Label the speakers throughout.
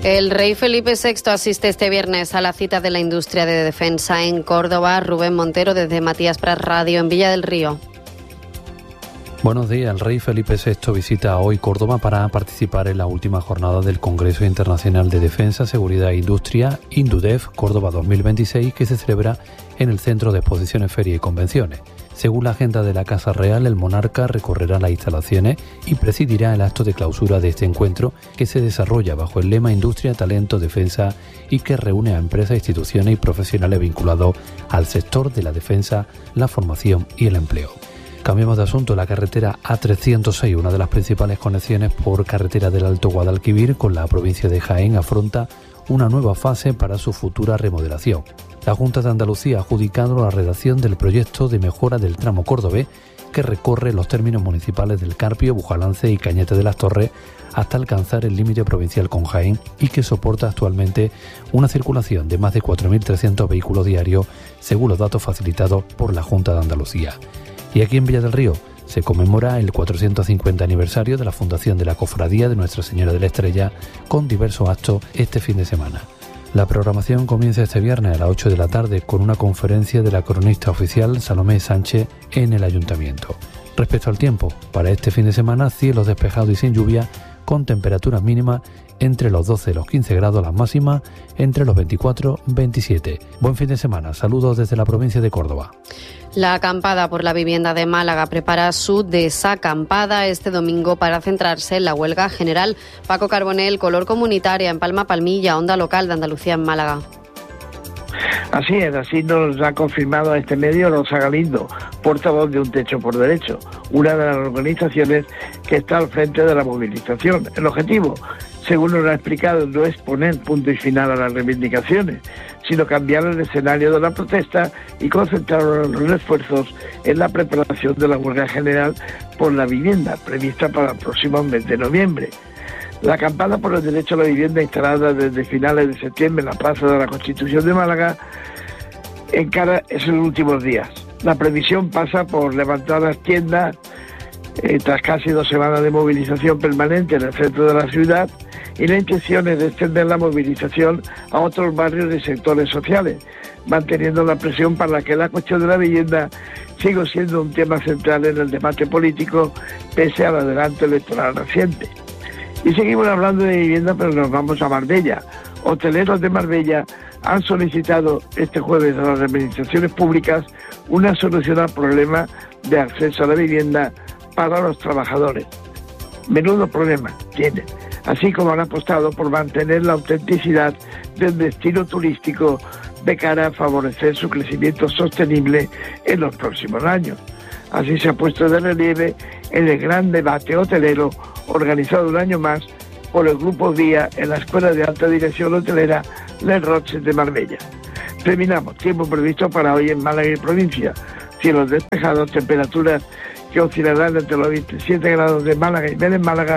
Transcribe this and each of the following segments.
Speaker 1: El rey Felipe VI asiste este viernes a la cita de la industria de defensa en Córdoba. Rubén Montero desde Matías Pras Radio en Villa del Río.
Speaker 2: Buenos días. El rey Felipe VI visita hoy Córdoba para participar en la última jornada del Congreso Internacional de Defensa, Seguridad e Industria, INDUDEF Córdoba 2026, que se celebra en el Centro de Exposiciones, Feria y Convenciones. Según la agenda de la Casa Real, el monarca recorrerá las instalaciones y presidirá el acto de clausura de este encuentro, que se desarrolla bajo el lema Industria, Talento, Defensa y que reúne a empresas, instituciones y profesionales vinculados al sector de la defensa, la formación y el empleo. Cambiamos de asunto. La carretera A306, una de las principales conexiones por carretera del Alto Guadalquivir con la provincia de Jaén, afronta una nueva fase para su futura remodelación. La Junta de Andalucía ha adjudicado la redacción del proyecto de mejora del tramo cordobés que recorre los términos municipales del Carpio, Bujalance y Cañete de las Torres hasta alcanzar el límite provincial con Jaén y que soporta actualmente una circulación de más de 4.300 vehículos diarios, según los datos facilitados por la Junta de Andalucía. Y aquí en Villa del Río se conmemora el 450 aniversario de la fundación de la Cofradía de Nuestra Señora de la Estrella, con diversos actos este fin de semana. La programación comienza este viernes a las 8 de la tarde con una conferencia de la cronista oficial Salomé Sánchez en el Ayuntamiento. Respecto al tiempo, para este fin de semana, cielos despejados y sin lluvia, con temperaturas mínimas entre los 12 y los 15 grados, las máximas entre los 24 y 27. Buen fin de semana. Saludos desde la provincia de Córdoba.
Speaker 1: La acampada por la vivienda de Málaga prepara su desacampada este domingo para centrarse en la huelga general. Paco Carbonell, Color Comunitaria en Palma Palmilla, Onda Local de Andalucía en Málaga.
Speaker 3: Así es, así nos ha confirmado a este medio Rosa Galindo, portavoz de Un Techo por Derecho, una de las organizaciones que está al frente de la movilización. El objetivo, según nos ha explicado, no es poner punto y final a las reivindicaciones, sino cambiar el escenario de la protesta y concentrar los esfuerzos en la preparación de la huelga general por la vivienda, prevista para el próximo mes de noviembre. La acampada por el derecho a la vivienda, instalada desde finales de septiembre en la Plaza de la Constitución de Málaga, encara esos últimos días. La previsión pasa por levantar las tiendas tras casi 2 semanas de movilización permanente en el centro de la ciudad, y la intención es de extender la movilización a otros barrios y sectores sociales, manteniendo la presión para que la cuestión de la vivienda siga siendo un tema central en el debate político pese al adelanto electoral reciente. Y seguimos hablando de vivienda, pero nos vamos a Marbella. Hoteleros de Marbella han solicitado este jueves a las administraciones públicas una solución al problema de acceso a la vivienda para los trabajadores. Menudo problema tienen, así como han apostado por mantener la autenticidad del destino turístico de cara a favorecer su crecimiento sostenible en los próximos años. Así se ha puesto de relieve en el gran debate hotelero organizado un año más por el Grupo Día en la Escuela de Alta Dirección Hotelera Les Roches de Marbella. Terminamos. Tiempo previsto para hoy en Málaga y provincia. Cielos despejados, temperaturas que oscilarán entre los 27 grados de Málaga y media en Málaga,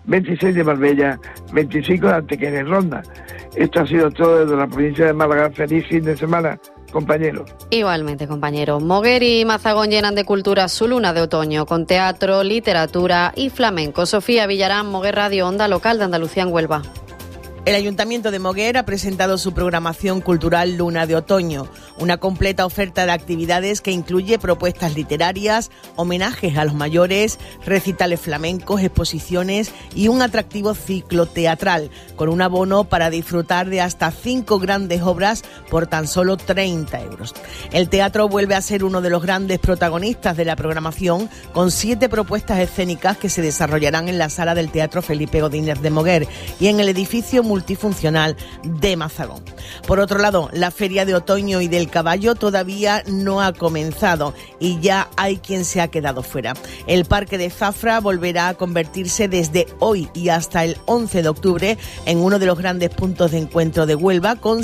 Speaker 3: 26 de Marbella, 25 de Antequera y Ronda. Esto ha sido todo desde la provincia de Málaga. Feliz fin de semana, compañeros.
Speaker 1: Igualmente, compañero. Moguer y Mazagón llenan de cultura su luna de otoño con teatro, literatura y flamenco. Sofía Villarán, Moguer Radio, Onda Local de Andalucía en Huelva.
Speaker 4: El Ayuntamiento de Moguer ha presentado su programación cultural Luna de Otoño, una completa oferta de actividades que incluye propuestas literarias, homenajes a los mayores, recitales flamencos, exposiciones y un atractivo ciclo teatral, con un abono para disfrutar de hasta 5 grandes obras por tan solo 30 euros. El teatro vuelve a ser uno de los grandes protagonistas de la programación, con 7 propuestas escénicas que se desarrollarán en la sala del Teatro Felipe Godínez de Moguer y en el edificio multifuncional de Mazagón. Por otro lado, la Feria de Otoño y del Caballo todavía no ha comenzado y ya hay quien se ha quedado fuera. El Parque de Zafra volverá a convertirse desde hoy y hasta el 11 de octubre en uno de los grandes puntos de encuentro de Huelva, con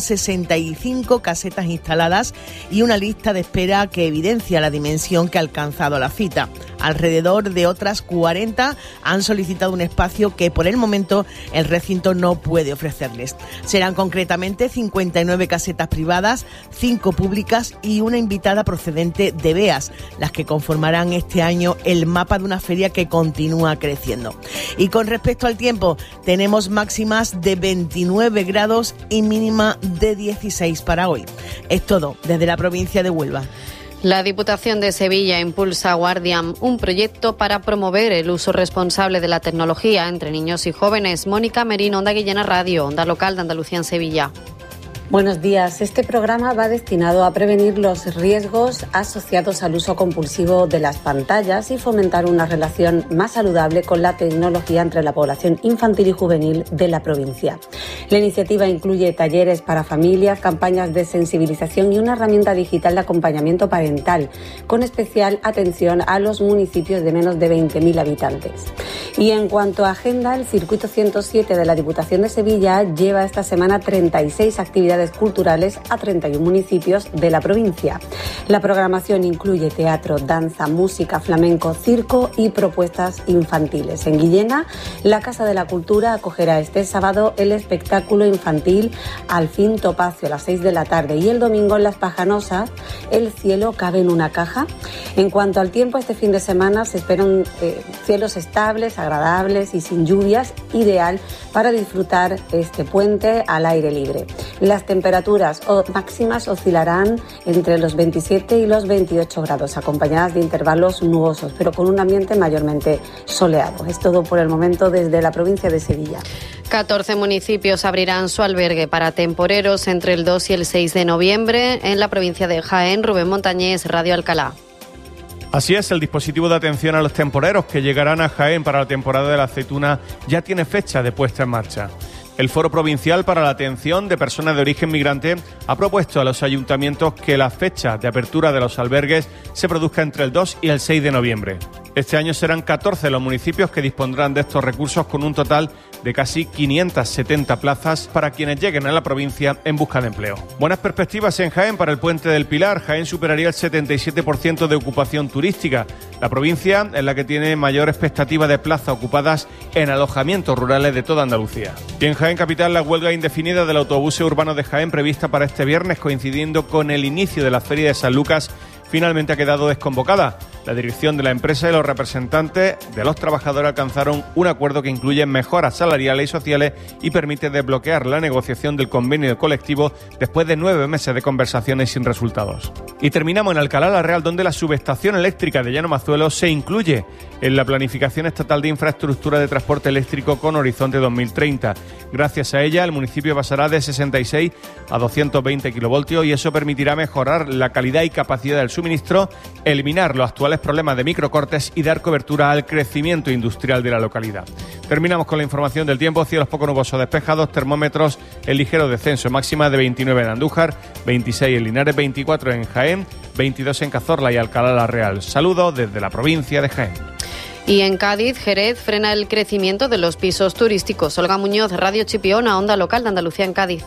Speaker 4: 65 casetas instaladas y una lista de espera que evidencia la dimensión que ha alcanzado la cita. Alrededor de otras 40 han solicitado un espacio que por el momento el recinto no puede ofrecerles. Serán concretamente 59 casetas privadas, 5 públicas y una invitada procedente de Beas, las que conformarán este año el mapa de una feria que continúa creciendo. Y con respecto al tiempo, tenemos máximas de 29 grados y mínima de 16 para hoy. Es todo desde la provincia de Huelva.
Speaker 1: La Diputación de Sevilla impulsa Guardian, un proyecto para promover el uso responsable de la tecnología entre niños y jóvenes. Mónica Merino, Onda Guillena Radio, Onda Local de Andalucía en Sevilla.
Speaker 5: Buenos días. Este programa va destinado a prevenir los riesgos asociados al uso compulsivo de las pantallas y fomentar una relación más saludable con la tecnología entre la población infantil y juvenil de la provincia. La iniciativa incluye talleres para familias, campañas de sensibilización y una herramienta digital de acompañamiento parental, con especial atención a los municipios de menos de 20.000 habitantes. Y en cuanto a agenda, el Circuito 107 de la Diputación de Sevilla lleva esta semana 36 actividades culturales a 31 municipios de la provincia. La programación incluye teatro, danza, música, flamenco, circo y propuestas infantiles. En Guillena, la Casa de la Cultura acogerá este sábado el espectáculo infantil Al fin Topacio a las 6 de la tarde y el domingo en Las Pajanosas El cielo cabe en una caja. En cuanto al tiempo, este fin de semana se esperan cielos estables, agradables y sin lluvias, ideal para disfrutar este puente al aire libre. Las temperaturas máximas oscilarán entre los 27 y los 28 grados, acompañadas de intervalos nubosos, pero con un ambiente mayormente soleado. Es todo por el momento desde la provincia de Sevilla.
Speaker 1: 14 municipios abrirán su albergue para temporeros entre el 2 y el 6 de noviembre en la provincia de Jaén. Rubén Montañés, Radio Alcalá.
Speaker 6: Así es, el dispositivo de atención a los temporeros que llegarán a Jaén para la temporada de la aceituna ya tiene fecha de puesta en marcha. El Foro Provincial para la Atención de Personas de Origen Migrante ha propuesto a los ayuntamientos que la fecha de apertura de los albergues se produzca entre el 2 y el 6 de noviembre. Este año serán 14 los municipios que dispondrán de estos recursos, con un total de casi 570 plazas para quienes lleguen a la provincia en busca de empleo. Buenas perspectivas en Jaén para el Puente del Pilar. Jaén superaría el 77% de ocupación turística. La provincia es la que tiene mayor expectativa de plazas ocupadas en alojamientos rurales de toda Andalucía. Y en Jaén capital, la huelga indefinida del autobús urbano de Jaén, prevista para este viernes, coincidiendo con el inicio de la Feria de San Lucas, finalmente ha quedado desconvocada. La dirección de la empresa y los representantes de los trabajadores alcanzaron un acuerdo que incluye mejoras salariales y sociales y permite desbloquear la negociación del convenio colectivo después de 9 meses de conversaciones sin resultados. Y terminamos en Alcalá la Real, donde la subestación eléctrica de Llano Mazuelo se incluye en la planificación estatal de infraestructura de transporte eléctrico con horizonte 2030. Gracias a ella, el municipio pasará de 66 a 220 kilovoltios y eso permitirá mejorar la calidad y capacidad del suministro, eliminar los actuales problemas de microcortes y dar cobertura al crecimiento industrial de la localidad. Terminamos con la información del tiempo. Cielos poco nubosos despejados, termómetros en ligero descenso, máxima de 29 en Andújar, 26 en Linares, 24 en Jaén, 22 en Cazorla y Alcalá la Real. Saludos desde la provincia de Jaén.
Speaker 1: Y en Cádiz, Jerez frena el crecimiento de los pisos turísticos. Olga Muñoz, Radio Chipiona, Onda Local de Andalucía en Cádiz.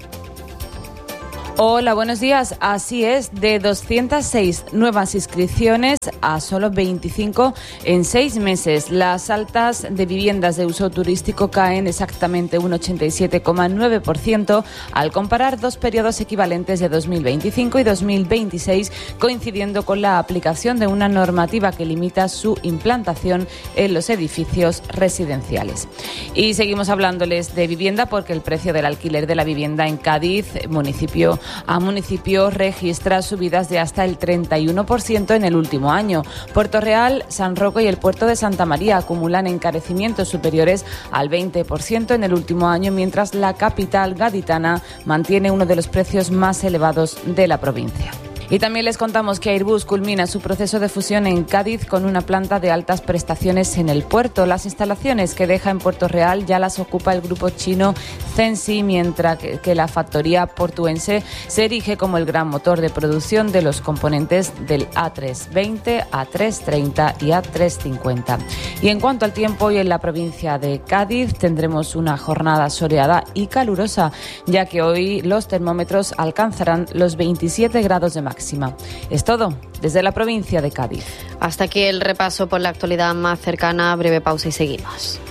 Speaker 7: Hola, buenos días. Así es, de 206 nuevas inscripciones a solo 25 en 6 meses. Las altas de viviendas de uso turístico caen exactamente un 87,9% al comparar dos periodos equivalentes de 2025 y 2026, coincidiendo con la aplicación de una normativa que limita su implantación en los edificios residenciales. Y seguimos hablándoles de vivienda porque el precio del alquiler de la vivienda en Cádiz, municipio a municipio, registra subidas de hasta el 31% en el último año. Puerto Real, San Roque y el puerto de Santa María acumulan encarecimientos superiores al 20% en el último año, mientras la capital gaditana mantiene uno de los precios más elevados de la provincia. Y también les contamos que Airbus culmina su proceso de fusión en Cádiz con una planta de altas prestaciones en el puerto. Las instalaciones que deja en Puerto Real ya las ocupa el grupo chino Censi, mientras que la factoría portuense se erige como el gran motor de producción de los componentes del A320, A330 y A350. Y en cuanto al tiempo, hoy en la provincia de Cádiz tendremos una jornada soleada y calurosa, ya que hoy los termómetros alcanzarán los 27 grados de máxima. Es todo desde la provincia de Cádiz.
Speaker 1: Hasta aquí el repaso por la actualidad más cercana. Breve pausa y seguimos.